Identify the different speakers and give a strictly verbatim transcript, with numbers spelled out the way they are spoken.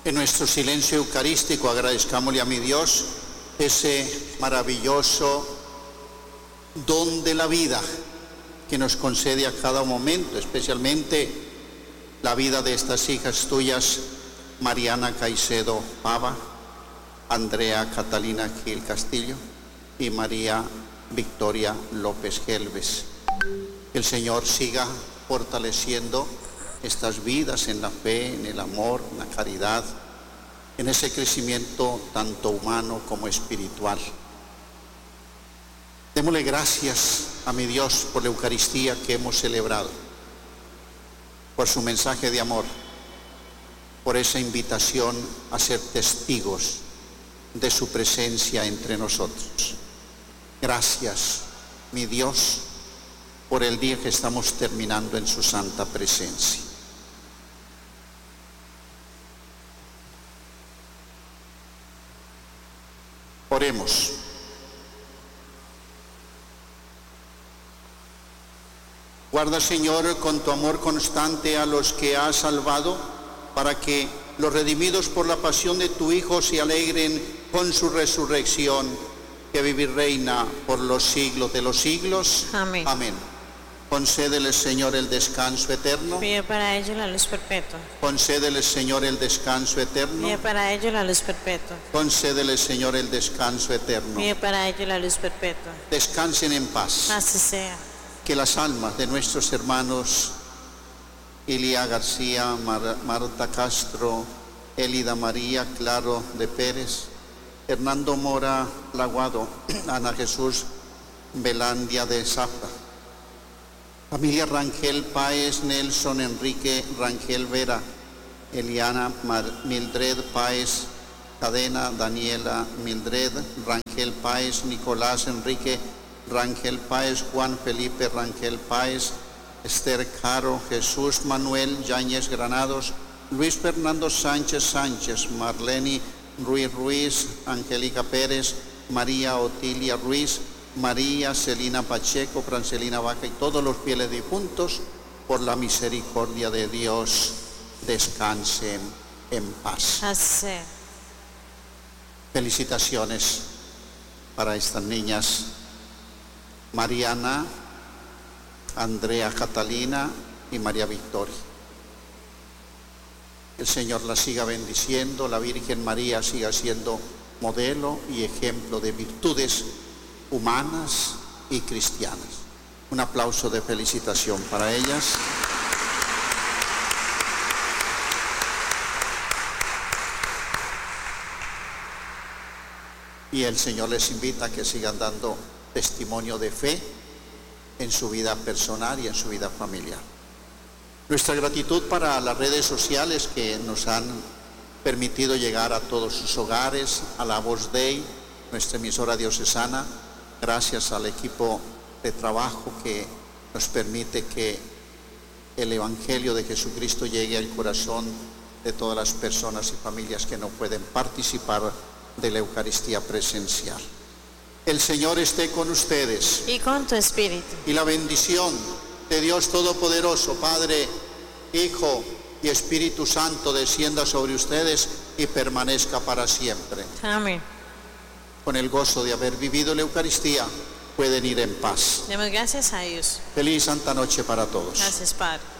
Speaker 1: En nuestro silencio eucarístico agradezcámosle a mi Dios ese maravilloso don de la vida que nos concede a cada momento, especialmente la vida de estas hijas tuyas, Mariana Caicedo Pava, Andrea Catalina Gil Castillo y María Victoria López Gelves. Que el Señor siga fortaleciendo estas vidas en la fe, en el amor, en la caridad, en ese crecimiento tanto humano como espiritual. Démosle gracias a mi Dios por la Eucaristía que hemos celebrado, por su mensaje de amor, por esa invitación a ser testigos de su presencia entre nosotros. Gracias, mi Dios, por el día que estamos terminando en su santa presencia. Oremos. Guarda, Señor, con tu amor constante a los que has salvado, para que los redimidos por la pasión de tu Hijo se alegren con su resurrección, que vive y reina por los siglos de los siglos.
Speaker 2: Amén.
Speaker 1: Amén. Concédele, Señor, el descanso eterno.
Speaker 2: Pide para ellos la luz perpetua.
Speaker 1: Concédele, Señor, el descanso eterno.
Speaker 2: Pide para ellos la luz perpetua.
Speaker 1: Concédele, Señor, el descanso eterno.
Speaker 2: Pide para ellos la luz perpetua.
Speaker 1: Descansen en paz.
Speaker 2: Así sea.
Speaker 1: Que las almas de nuestros hermanos Ilia García, Mar Marta Castro, Elida María Claro de Pérez, Hernando Mora Laguado, Ana Jesús Belandia de Zafra, familia Rangel Páez, Nelson Enrique Rangel Vera, Eliana Mar Mildred Páez Cadena, Daniela Mildred Rangel Páez, Nicolás Enrique Rangel Páez, Juan Felipe Rangel Páez, Esther Caro, Jesús Manuel Yáñez Granados, Luis Fernando Sánchez Sánchez, Marlene Ruiz Ruiz, Angélica Pérez, María Otilia Ruiz, María Celina Pacheco, Francelina Vaca y todos los fieles difuntos, por la misericordia de Dios, descansen en paz.
Speaker 2: Así sea.
Speaker 1: Felicitaciones para estas niñas, Mariana, Andrea Catalina y María Victoria. El Señor la siga bendiciendo, la Virgen María siga siendo modelo y ejemplo de virtudes humanas y cristianas. Un aplauso de felicitación para ellas. Y el Señor les invita a que sigan dando testimonio de fe en su vida personal y en su vida familiar. Nuestra gratitud para las redes sociales que nos han permitido llegar a todos sus hogares, a la Voz Dei, nuestra emisora diocesana, gracias al equipo de trabajo que nos permite que el Evangelio de Jesucristo llegue al corazón de todas las personas y familias que no pueden participar de la Eucaristía presencial. El Señor esté con ustedes.
Speaker 2: Y con tu espíritu.
Speaker 1: Y la bendición de Dios Todopoderoso, Padre, Hijo y Espíritu Santo, descienda sobre ustedes y permanezca para siempre.
Speaker 2: Amén.
Speaker 1: Con el gozo de haber vivido la Eucaristía, pueden ir en paz.
Speaker 2: Demos gracias a Dios.
Speaker 1: Feliz Santa Noche para todos.
Speaker 2: Gracias, Padre.